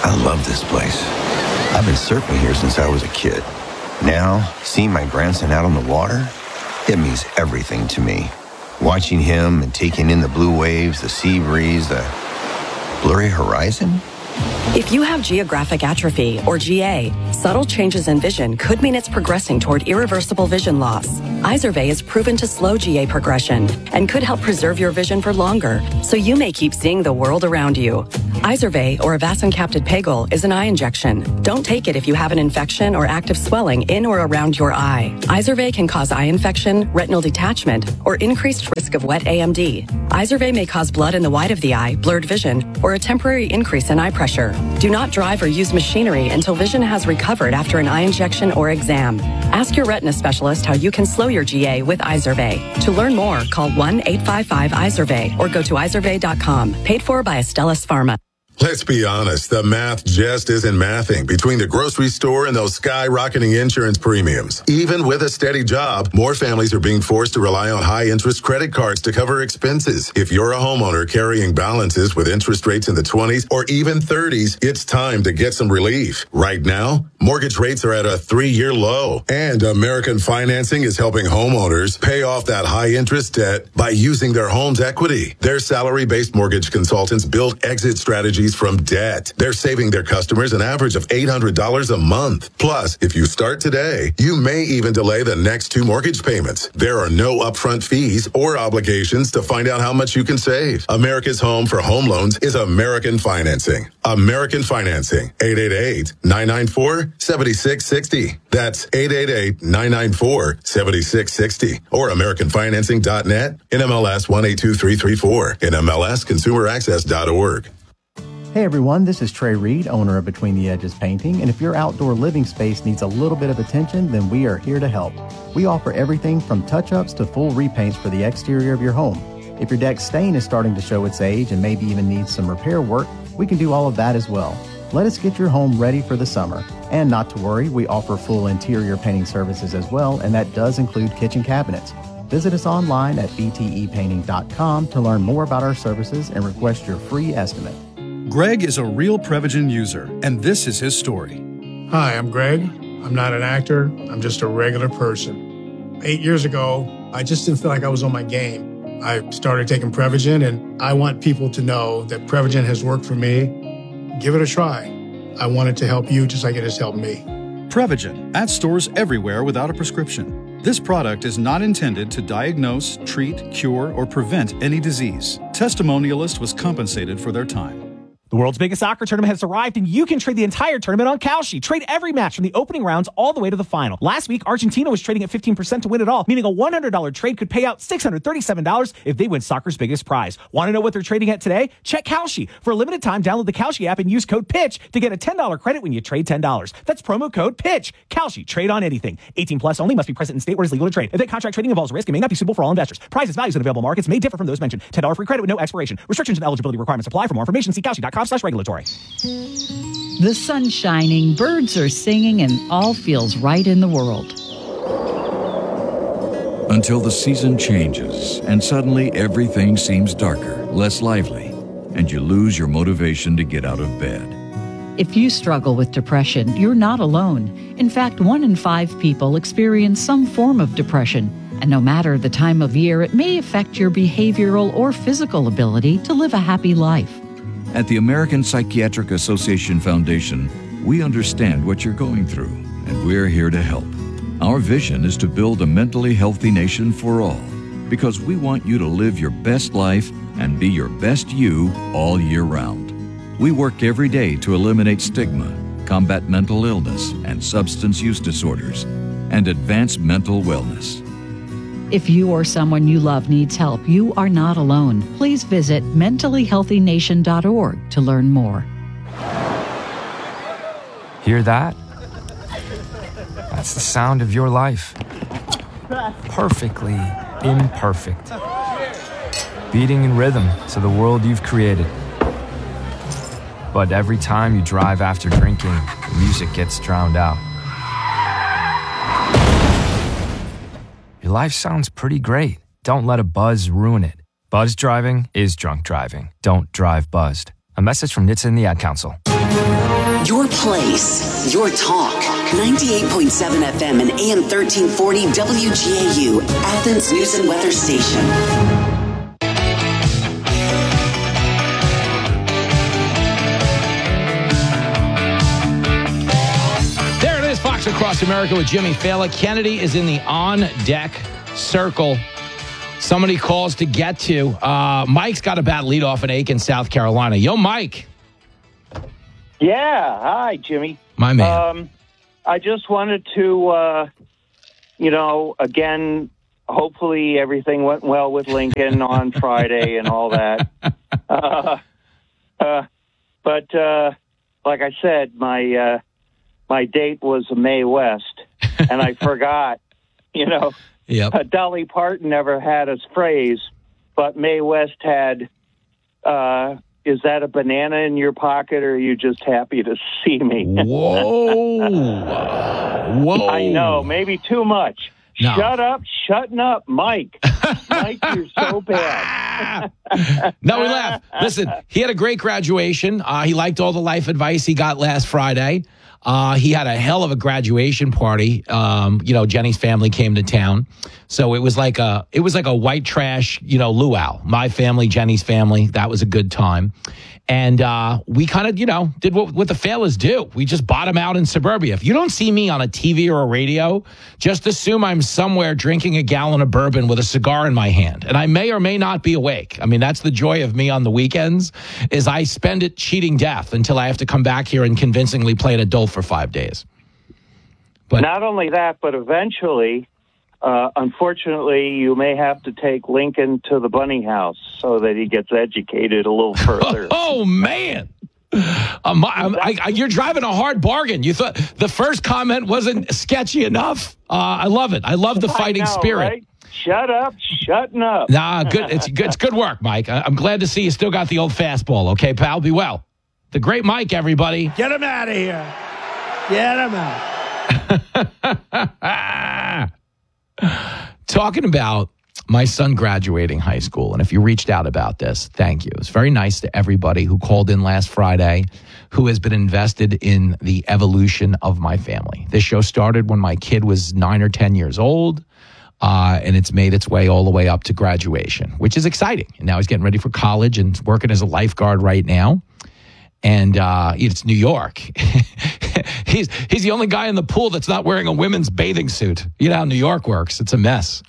I love this place. I've been surfing here since I was a kid. Now, seeing my grandson out on the water, it means everything to me. Watching him and taking in the blue waves, the sea breeze, the blurry horizon. If you have geographic atrophy, or GA, subtle changes in vision could mean it's progressing toward irreversible vision loss. Izervay is proven to slow GA progression and could help preserve your vision for longer, so you may keep seeing the world around you. Izervay, or avacincaptad pegol, is an eye injection. Don't take it if you have an infection or active swelling in or around your eye. Izervay can cause eye infection, retinal detachment, or increased risk of wet AMD. Izervay may cause blood in the white of the eye, blurred vision, or a temporary increase in eye pressure. Do not drive or use machinery until vision has recovered after an eye injection or exam. Ask your retina specialist how you can slow your GA with Izervay. To learn more, call 1-855-IZERVAY or go to izervay.com. Paid for by Astellas Pharma. Let's be honest, the math just isn't mathing between the grocery store and those skyrocketing insurance premiums. Even with a steady job, more families are being forced to rely on high-interest credit cards to cover expenses. If you're a homeowner carrying balances with interest rates in the 20s or even 30s, it's time to get some relief. Right now, mortgage rates are at a 3-year low, and American Financing is helping homeowners pay off that high-interest debt by using their home's equity. Their salary-based mortgage consultants build exit strategies from debt. They're saving their customers an average of $800 a month. Plus, if you start today, you may even delay the next 2 mortgage payments. There are no upfront fees or obligations to find out how much you can save. America's home for home loans is American Financing. American Financing, 888-994-7660. That's 888-994-7660. Or AmericanFinancing.net, NMLS 182334, NMLSConsumerAccess.org. Hey everyone, this is Trey Reed, owner of Between the Edges Painting, and if your outdoor living space needs a little bit of attention, then we are here to help. We offer everything from touch-ups to full repaints for the exterior of your home. If your deck stain is starting to show its age and maybe even needs some repair work, we can do all of that as well. Let us get your home ready for the summer. And not to worry, we offer full interior painting services as well, and that does include kitchen cabinets. Visit us online at btepainting.com to learn more about our services and request your free estimate. Greg is a real Prevagen user, and this is his story. Hi, I'm Greg. I'm not an actor. I'm just a regular person. 8 years ago, I just didn't feel like I was on my game. I started taking Prevagen, and I want people to know that Prevagen has worked for me. Give it a try. I want it to help you just like it has helped me. Prevagen, at stores everywhere without a prescription. This product is not intended to diagnose, treat, cure, or prevent any disease. Testimonialist was compensated for their time. The world's biggest soccer tournament has arrived, and you can trade the entire tournament on Kalshi. Trade every match from the opening rounds all the way to the final. Last week, Argentina was trading at 15% to win it all, meaning a $100 trade could pay out $637 if they win soccer's biggest prize. Want to know what they're trading at today? Check Kalshi. For a limited time, download the Kalshi app and use code PITCH to get a $10 credit when you trade $10. That's promo code PITCH. Kalshi. Trade on anything. 18 plus only. Must be present in state where it's legal to trade. If that contract trading involves risk, it may not be suitable for all investors. Prizes, values, and available markets may differ from those mentioned. $10 free credit with no expiration. Restrictions and eligibility requirements apply. For more information, see Kalshi.com/regulatory. The sun's shining, birds are singing, and all feels right in the world. Until the season changes, and suddenly everything seems darker, less lively, and you lose your motivation to get out of bed. If you struggle with depression, you're not alone. In fact, 1 in 5 people experience some form of depression, and no matter the time of year, it may affect your behavioral or physical ability to live a happy life. At the American Psychiatric Association Foundation, we understand what you're going through, and we're here to help. Our vision is to build a mentally healthy nation for all, because we want you to live your best life and be your best you all year round. We work every day to eliminate stigma, combat mental illness and substance use disorders, and advance mental wellness. If you or someone you love needs help, you are not alone. Please visit mentallyhealthynation.org to learn more. Hear that? That's the sound of your life. Perfectly imperfect. Beating in rhythm to the world you've created. But every time you drive after drinking, the music gets drowned out. Your life sounds pretty great. Don't let a buzz ruin it. Buzz driving is drunk driving. Don't drive buzzed. A message from NHTSA and the Ad Council. Your place, your talk. 98.7 FM and AM 1340 WGAU, Athens News and Weather Station. There it is, Fox Across America with Jimmy Fallon. Kennedy is in the on-deck circle. So many calls to get to. Mike's got a bad leadoff in Aiken, South Carolina. Yo, Mike. Yeah. Hi, Jimmy. My man. I just wanted to, again, hopefully everything went well with Lincoln on Friday and all that. But like I said, my date was Mae West, and I forgot, Yep. Dolly Parton never had a phrase, but Mae West had, is that a banana in your pocket, or are you just happy to see me? Whoa. Whoa. I know, maybe too much. No. Shutting up, Mike. Mike, you're so bad. No, we laugh. Listen, he had a great graduation. He liked all the life advice he got last Friday. He had a hell of a graduation party. Jenny's family came to town. So it was like a white trash, luau. My family, Jenny's family. That was a good time. And we kind of, did what the Fallers do. We just bottom out in suburbia. If you don't see me on a TV or a radio, just assume I'm somewhere drinking a gallon of bourbon with a cigar in my hand. And I may or may not be awake. I mean, that's the joy of me on the weekends, is I spend it cheating death until I have to come back here and convincingly play an adult for 5 days. But not only that, but eventually, unfortunately, you may have to take Lincoln to the bunny house so that he gets educated a little further. Oh, man. You're driving a hard bargain. You thought the first comment wasn't sketchy enough. I love it. I love the fighting spirit. Right? Shutting up. Nah, good. It's good work, Mike. I'm glad to see you still got the old fastball. Okay, pal? Be well. The great Mike, everybody. Get him out of here. Get him out. Talking about my son graduating high school, and if you reached out about this, thank you. It's very nice to everybody who called in last Friday, who has been invested in the evolution of my family. This show started when my kid was 9 or 10 years old, and it's made its way all the way up to graduation, which is exciting. And now he's getting ready for college and working as a lifeguard right now. And it's New York. He's the only guy in the pool that's not wearing a women's bathing suit. You know how New York works. It's a mess.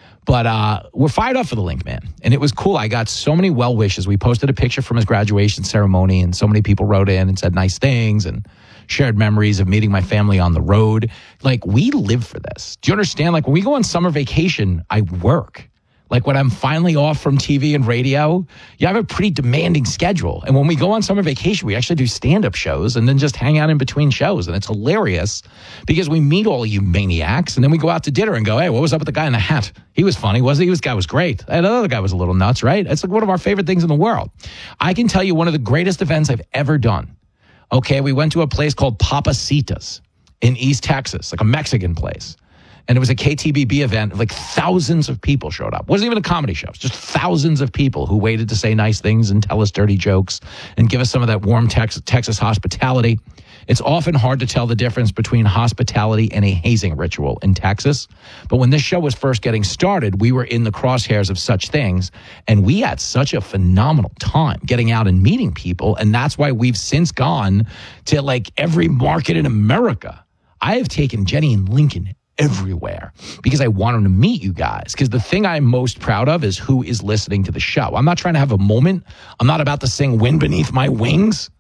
But we're fired up for the Link Man. And it was cool. I got so many well wishes. We posted a picture from his graduation ceremony, and so many people wrote in and said nice things and shared memories of meeting my family on the road. Like, we live for this. Do you understand? Like, when we go on summer vacation, I work. Like, when I'm finally off from TV and radio, you have a pretty demanding schedule. And when we go on summer vacation, we actually do stand-up shows and then just hang out in between shows. And it's hilarious because we meet all you maniacs, and then we go out to dinner and go, hey, what was up with the guy in the hat? He was funny, wasn't he? This guy was great. And the other guy was a little nuts, right? It's like one of our favorite things in the world. I can tell you one of the greatest events I've ever done. Okay, we went to a place called Papacitas in East Texas, like a Mexican place. And it was a KTBB event. Like, thousands of people showed up. It wasn't even a comedy show. It was just thousands of people who waited to say nice things and tell us dirty jokes and give us some of that warm Texas hospitality. It's often hard to tell the difference between hospitality and a hazing ritual in Texas. But when this show was first getting started, we were in the crosshairs of such things. And we had such a phenomenal time getting out and meeting people. And that's why we've since gone to, like, every market in America. I have taken Jenny and Lincoln everywhere because I want them to meet you guys. Because the thing I'm most proud of is who is listening to the show. I'm not trying to have a moment. I'm not about to sing Wind Beneath My Wings.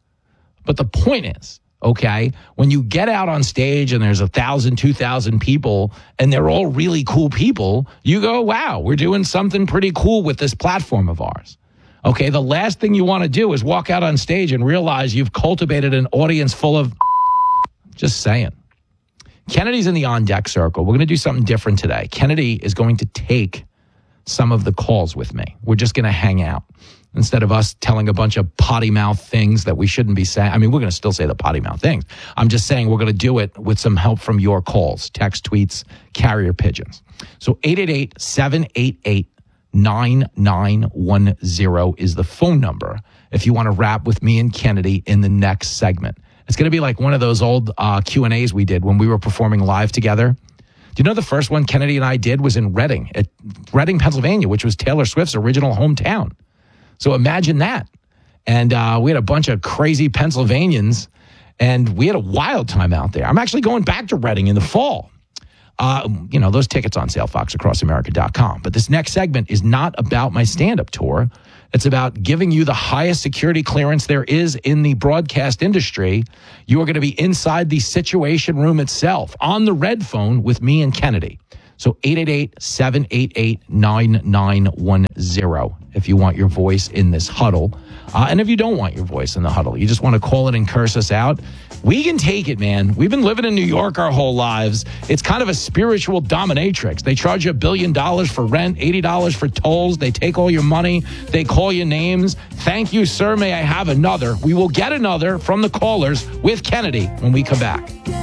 But the point is, okay, when you get out on stage and there's 1,000, 2,000 people and they're all really cool people, you go, wow, we're doing something pretty cool with this platform of ours. Okay, the last thing you want to do is walk out on stage and realize you've cultivated an audience full of just saying. Kennedy's in the on-deck circle. We're going to do something different today. Kennedy is going to take some of the calls with me. We're just going to hang out. Instead of us telling a bunch of potty mouth things that we shouldn't be saying. I mean, we're going to still say the potty mouth things. I'm just saying we're going to do it with some help from your calls, text, tweets, carrier pigeons. So 888-788-9910 is the phone number. if you want to rap with me and Kennedy in the next segment. It's going to be like one of those old Q&As we did when we were performing live together. Do you know the first one Kennedy and I did was in Reading, Pennsylvania, which was Taylor Swift's original hometown. So imagine that. And we had a bunch of crazy Pennsylvanians, and we had a wild time out there. I'm actually going back to Reading in the fall. Those tickets on sale, foxacrossamerica.com. But this next segment is not about my stand-up tour. It's about giving you the highest security clearance there is in the broadcast industry. You are going to be inside the Situation Room itself on the red phone with me and Kennedy. So 888-788-9910 if you want your voice in this huddle. And if you don't want your voice in the huddle, you just want to call it and curse us out, we can take it, man. We've been living in New York our whole lives. It's kind of a spiritual dominatrix. They charge you $1 billion for rent, $80 for tolls. They take all your money. They call you names. Thank you, sir. May I have another? We will get another from the callers with Kennedy when we come back.